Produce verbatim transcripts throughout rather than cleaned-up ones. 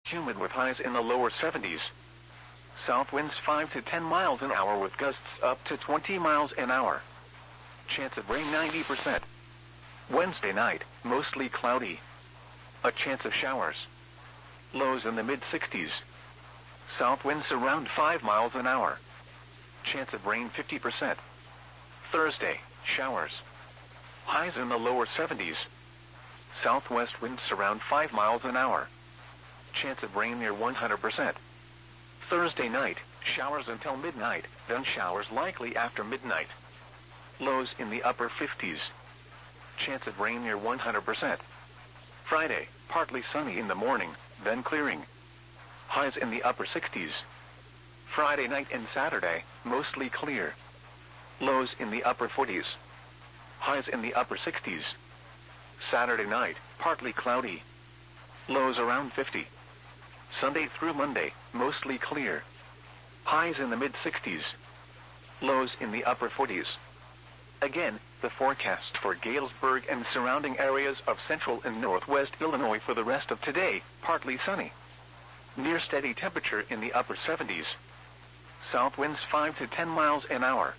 Humid with highs in the lower seventies. South winds five to ten miles an hour with gusts up to twenty miles an hour. Chance of rain ninety percent. Wednesday night, mostly cloudy. A chance of showers. Lows in the mid sixties. South winds around five miles an hour. Chance of rain fifty percent. Thursday, showers. Highs in the lower seventies. Southwest winds around five miles an hour. Chance of rain near one hundred percent. Thursday night, showers until midnight, then showers likely after midnight. Lows in the upper fifties. Chance of rain near one hundred percent. Friday, partly sunny in the morning, then clearing. Highs in the upper sixties. Friday night and Saturday, mostly clear. Lows in the upper forties. Highs in the upper sixties. Saturday night, partly cloudy. Lows around fifty. Sunday through Monday, mostly clear. Highs in the mid sixties. Lows in the upper forties. Again, the forecast for Galesburg and surrounding areas of central and northwest Illinois for the rest of today, partly sunny. Near steady temperature in the upper seventies. South winds five to ten miles an hour.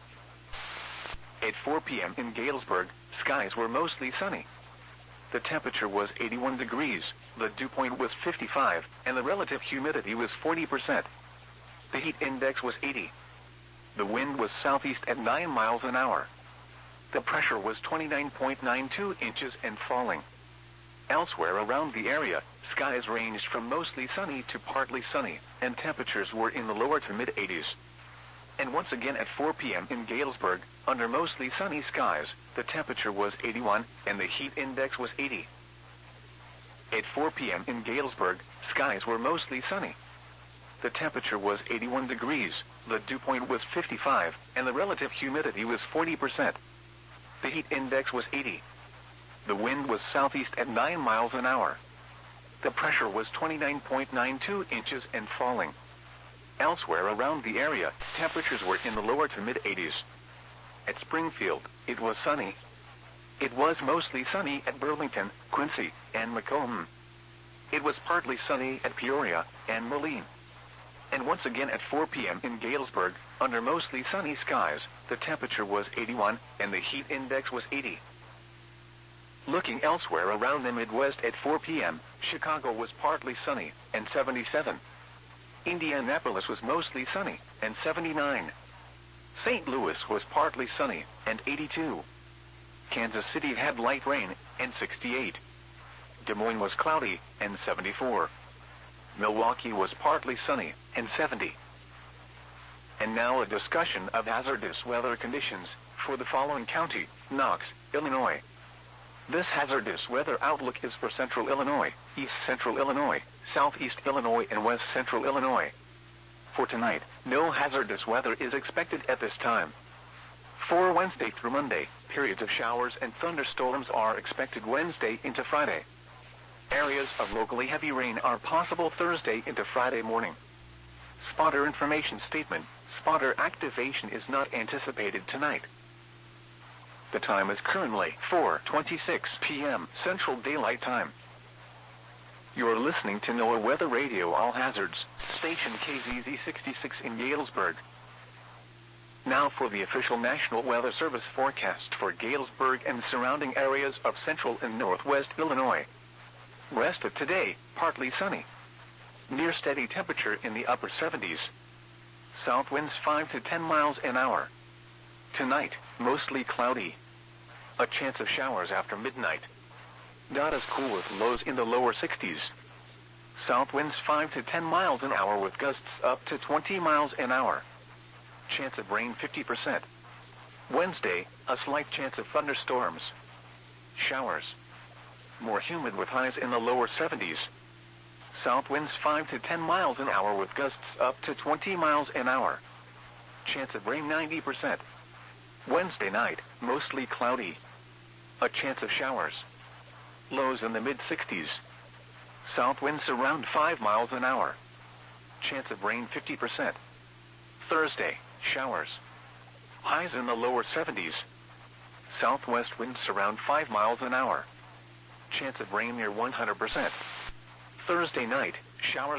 At four p m in Galesburg, skies were mostly sunny. The temperature was eighty-one degrees, the dew point was fifty-five, and the relative humidity was forty percent. The heat index was eighty. The wind was southeast at nine miles an hour. The pressure was twenty-nine point nine two inches and falling. Elsewhere around the area, skies ranged from mostly sunny to partly sunny, and temperatures were in the lower to mid eighties. And once again at four p m in Galesburg, under mostly sunny skies, the temperature was eighty-one, and the heat index was eighty. At four p m in Galesburg, skies were mostly sunny. The temperature was eighty-one degrees, the dew point was fifty-five, and the relative humidity was forty percent. The heat index was eighty. The wind was southeast at nine miles an hour. The pressure was twenty-nine point nine two inches and falling. Elsewhere around the area, temperatures were in the lower to mid eighties. At Springfield, it was sunny. It was mostly sunny at Burlington, Quincy, and Macomb. It was partly sunny at Peoria and Moline. And once again at four p m in Galesburg, under mostly sunny skies, the temperature was eighty-one, and the heat index was eighty. Looking elsewhere around the Midwest at four p m, Chicago was partly sunny, and seventy-seven. Indianapolis was mostly sunny, and seventy-nine. Saint Louis was partly sunny, and eighty-two. Kansas City had light rain, and sixty-eight. Des Moines was cloudy, and seventy-four. Milwaukee was partly sunny, and seventy. And now a discussion of hazardous weather conditions for the following county: Knox, Illinois. This hazardous weather outlook is for central Illinois, east central Illinois, southeast Illinois, and west central Illinois. For tonight, no hazardous weather is expected at this time. For Wednesday through Monday, periods of showers and thunderstorms are expected Wednesday into Friday. Areas of locally heavy rain are possible Thursday into Friday morning. Spotter information statement: spotter activation is not anticipated tonight. The time is currently four twenty-six p m Central Daylight Time. You're listening to NOAA Weather Radio All Hazards, station K Z Z sixty-six in Galesburg. Now for the official National Weather Service forecast for Galesburg and surrounding areas of central and northwest Illinois. Rest of today, partly sunny. Near steady temperature in the upper seventies. South winds five to ten miles an hour. Tonight, mostly cloudy. A chance of showers after midnight. Not as cool with lows in the lower sixties. South winds five to ten miles an hour with gusts up to twenty miles an hour. Chance of rain fifty percent. Wednesday, a slight chance of thunderstorms. Showers. More humid with highs in the lower seventies. South winds five to ten miles an hour with gusts up to twenty miles an hour. Chance of rain ninety percent. Wednesday night, mostly cloudy. A chance of showers. Lows in the mid sixties. South winds around five miles an hour. Chance of rain fifty percent. Thursday, showers. Highs in the lower seventies. Southwest winds around five miles an hour. Chance of rain near one hundred percent. Thursday night, showers